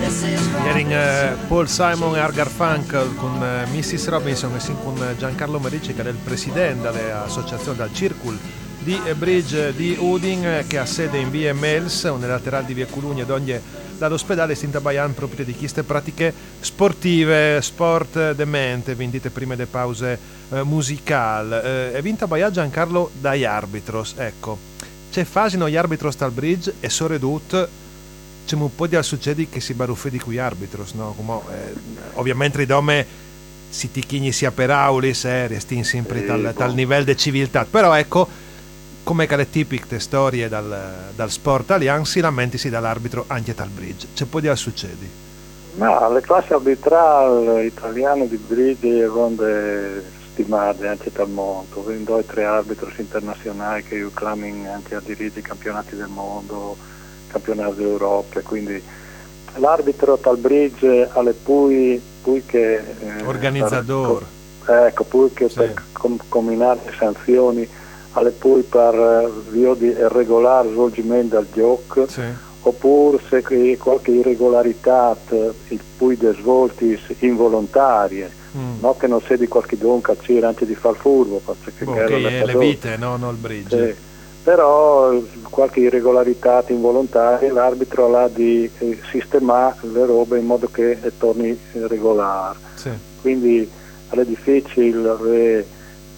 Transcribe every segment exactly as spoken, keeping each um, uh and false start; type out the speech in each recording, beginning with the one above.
Ieri uh, Paul Simon e Art Garfunkel con uh, missus Robinson e con Giancarlo Merici, che è il presidente dell'associazione del Circul di Bridge di Udin, che ha sede in via Mels, unilaterale di via Culugna, ed ogni dall'ospedale Stinta Baian proprio di queste pratiche sportive, sport de mente, vendite prime de pause eh, musical. Eh, e vinta Baia Giancarlo dagli arbitros, ecco. C'è fasino gli arbitros tal bridge e soredut c'è un po' di succedi che si baruffe di cui arbitros, no? Come, eh, ovviamente i dome si ticchini sia per aulis, eh, resti sempre tal, tal livello di civiltà, però ecco, come che le tipiche storie dal, dal sport italiano si lamenti si dall'arbitro anche tal bridge. C'è un po' di succedi. No, le classi arbitrali italiane di bridge vanno stimate anche dal mondo. Vendo due o tre arbitri internazionali che io clamin anche a dirigere i campionati del mondo, campionati d'Europa, quindi l'arbitro tal bridge alle pui, pui che eh, organizzatore per, ecco, pui che sì. Per com, combinare sanzioni alle poi per via di regolare svolgimento del gioco, sì. Oppure se qualche irregolarità il poi de svolti involontarie, mm. no, che non sia di qualche don cacciare anche di far furbo, perché boh, che è le vite, no, non il bridge. Sì. Però qualche irregolarità involontaria l'arbitro ha di eh, sistemare le robe in modo che torni regolare. Sì. Quindi è difficile avere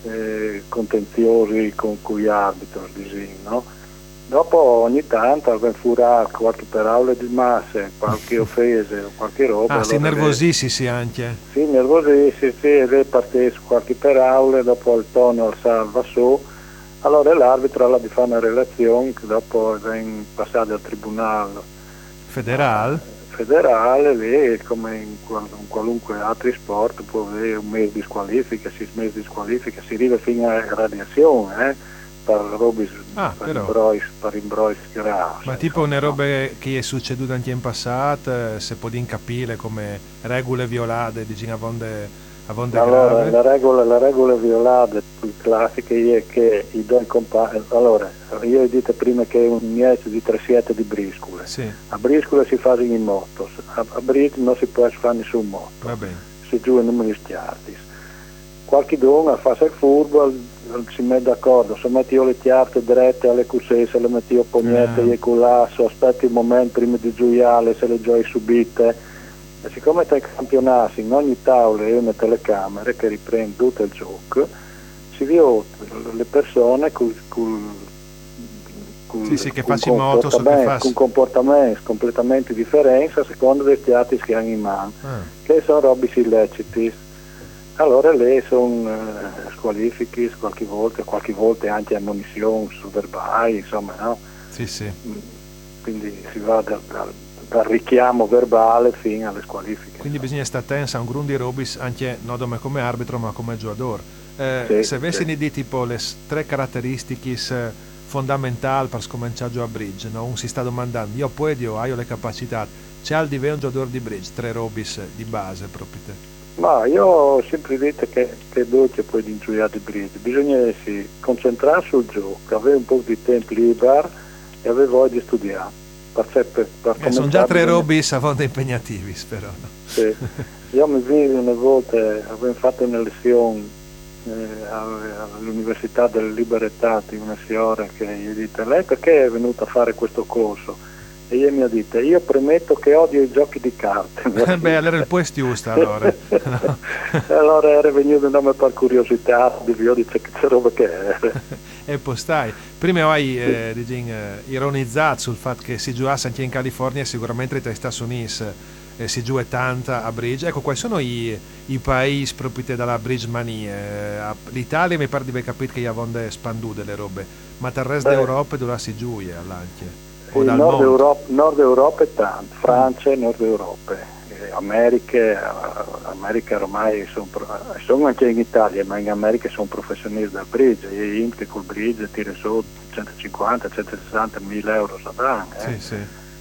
Eh, contenziosi con cui arbitro, no? Dopo ogni tanto ben fura qualche parola di massa, qualche offesa o qualche roba. Ah, si nervosissi sì anche. Sì, nervosissi, sì, e lei parte su qualche parola, dopo il tono al salva su, allora l'arbitro ha di fare una relazione che dopo viene passata al tribunale federale. federale, lì come in, in qualunque altro sport può avere un mese di squalifica, sei mesi di squalifica, si arriva fino a radiazione, eh, per robe ah, per imbrois, per imbrois gravi. Ma tipo una roba che è succeduta anche in passato, se può capire come regole violate di Ginavonde Avonde allora, la regola, la regola violata più classica è che i due compagni, allora, io ho detto prima che è un miezzo di tre siete di briscole, sì. A briscole si fa in moto, a, a bridge non si può fare nessun moto, va bene. Si giù in numeri stiartis. Qualche donna fa il furbo, si mette d'accordo, se metti io le chiarte dritte alle cusse, se le metti io pognette e culasso, aspetti un momento prima di gioiale, se le gioie subite. E siccome tra i campionati in ogni tavola e una telecamera che riprende tutto il gioco, si vede le persone con, con, con, sì, sì, che con, moto, so che con comportamenti completamente differenti a seconda dei teatri che hanno in mano, ah. che sono robe illeciti. Allora lì sono eh, squalifichi qualche volta, qualche volta anche ammonizioni su verbali, insomma, no? Sì, sì. Quindi si va dal, dal dal richiamo verbale fino alle squalifiche. Quindi bisogna stare attenti a un grundi robis anche non come arbitro ma come giocatore. Eh, sì, se avessi sì. di tipo le tre caratteristiche fondamentali per scominciare a giocare a bridge, no? Un si sta domandando, io poi io ho le capacità, c'è al di un giocatore di bridge, tre robis di base proprio te. Ma io ho sempre detto che, che dolce poi di giocare di bridge, bisogna si concentrare sul gioco, avere un po' di tempo libero e avere voglia di studiare. Per, per, per eh, sono già tre robi a volte impegnativi, spero. No? Sì. Io mi vidi una volta, avevo fatto una lezione eh, all'Università delle Libertà di una signora che gli ho detto, lei perché è venuta a fare questo corso? E io mi ha detto, io premetto che odio i giochi di carte. Beh, allora il puesto giusto allora. No. Allora era venuto un nome per curiosità, io dice che c'è roba che era. E poi stai, prima hai eh, diciamo, eh, ironizzato sul fatto che si giocasse anche in California, sicuramente tra gli Stati Uniti eh, si gioca tanta a bridge. Ecco, quali sono i, i paesi proprio dalla bridge mania? Eh, L'Italia mi pare di aver capito che gli avevano espanduto delle robe, ma il resto d'Europa dove si gioca all'anche? Sì, Nord Europa, Nord Europa è tanto, Francia e Nord Europa, eh, America, America ormai sono, sono anche in Italia, ma in America sono professionisti del bridge, e Inter col bridge tira su centocinquanta centosessanta mila euro a danno, eh. Sì, sì.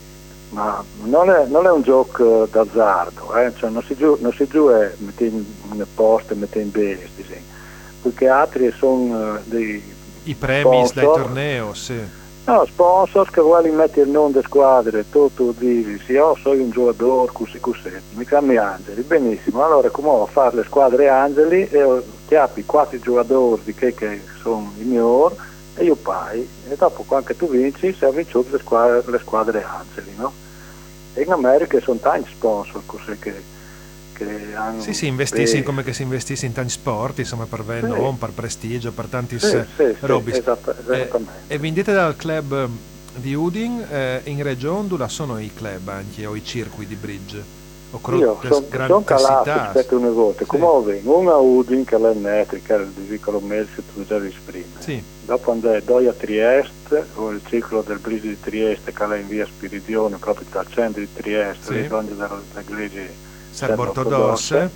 Ma non è, non è un gioco d'azzardo, eh. Cioè non si giù, non si giù e mette in una posta e mette in bestia, sì. Perché altri sono uh, dei i premi dai tornei, sì. No, sponsor che vuole mettere il nome delle squadre, tu, tu dici, sì, io sono un giocatore, così così, mi chiami Angeli, benissimo, allora come ho a fare le squadre Angeli e ti apri quattro giocatori che, che sono i migliori e io paghi, e dopo quando tu vinci sei vinciuto le squadre, le squadre Angeli, no? E in America sono tanti sponsor così che, che hanno... Sì, sì, investissi come che si investisse in tanti sport, insomma, per sì. nome, per prestigio, per tanti sì, sì, robi. sì, esatt- esattamente. Eh, e vendete dal club di Udin, eh, in regione dove sono i club anche, o i circuiti di bridge? O Io sono son calato rispetto a una volta, sì. Come ho venuto, una Udin che è l'Enetrica, il vicolo Melzi, tu già esprime. Sì. Dopo andai doi a Trieste, o il ciclo del bridge di Trieste che è in via Spiridione, proprio dal centro di Trieste, sì. Lì dell'Eglise serbo-ortodosse.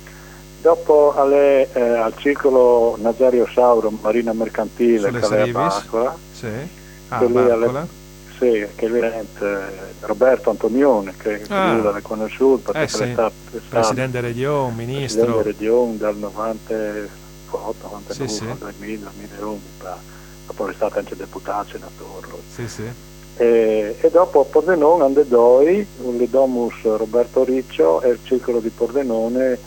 Dopo alle, eh, al ciclo Nazario Sauro, Marina Mercantile, che è a Baccola. Sì. Ah, Baccola. Sì, che è eh, Roberto Antonione, che ah. l'ha conosciuto perché eh sì. è stato presidente Regione, ministro. Presidente Regione dal novantotto, novantanove, sì, sì. duemila, duemilauno, dopo è stato anche deputato, senatore. Sì, sì. E, e dopo a Pordenone hanno due, il Domus Roberto Riccio e il Circolo di Pordenone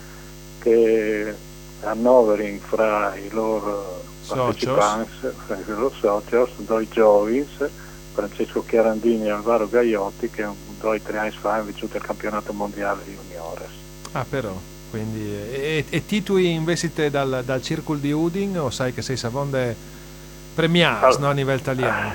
che annovering fra i loro partecipanti, fra i loro socios, due Giovins, Francesco Chiarandini e Alvaro Gaiotti, che un due tre anni fa hanno vinto il campionato mondiale di juniores. Ah, però, quindi e, e titoli investite dal, dal Circolo di Udin o sai che sei savonde premiati allora, no, a livello italiano?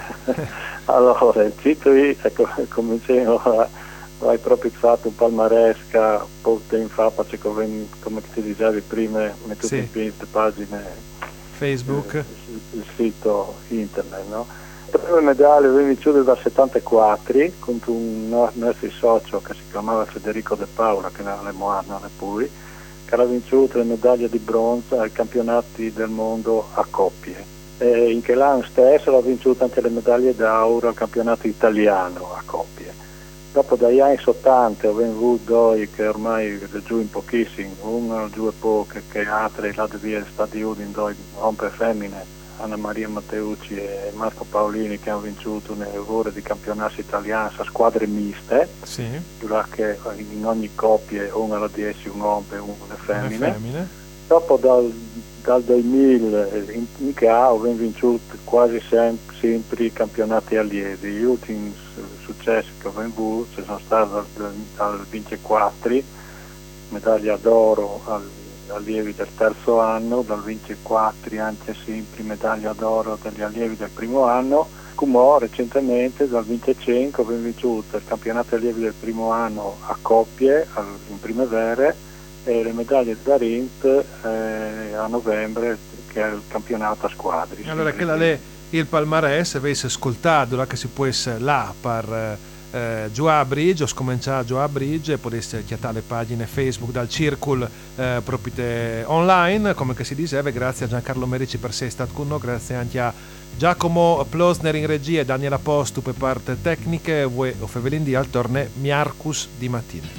Allora, il titoli, ecco, come dicevo, hai proprio fatto un palmaresca poco tempo fa, perché come, come ti dicevi prima, mettete sì. in piedi le pagine Facebook, eh, il, il sito internet, no? Le prime medaglie venivano vincute dal settantaquattro contro un nostro socio che si chiamava Federico De Paula, che era le Moarna poi, che aveva vinto le medaglie di bronzo ai campionati del mondo a coppie. E in quell'anno stesso aveva vinto anche le medaglie d'oro al campionato italiano a coppie. Dopo dagli anni ottanta ho avuto due che ormai giù in pochissimo, uno giù e poco, che altri là di via Stadi Udin, due rompe femmine, Anna Maria Matteucci e Marco Paolini, che hanno vinto un lavoro di campionato italiano a squadre miste, sì. Che in ogni coppia una alla dieci un uomo e una femmina. femmine. Dopo dal, dal duemila in, in che ho vinto quasi sempre, sempre i campionati allievi. Gli ultimi successi che ho avuto ci sono stati dal, dal ventiquattro, medaglia d'oro al allievi del terzo anno, dal ventiquattro anche sempre medaglia d'oro degli allievi del primo anno, come recentemente dal venticinque abbiamo vinto il campionato allievi del primo anno a coppie in primavera e le medaglie da R I M P eh, a novembre, che è il campionato a squadri. Allora che la le il palmarès avesse ascoltato là che si può essere là per Eh, già a Bridge, ho scominciato già a Bridge e potete chiattare le pagine Facebook dal Circolo eh, proprio online, come che si diceva. Grazie a Giancarlo Merici per essere stato con noi, grazie anche a Giacomo Plosner in regia e Daniela Postu per parte tecniche, voi o Fevelin di al torne Miarcus di mattina.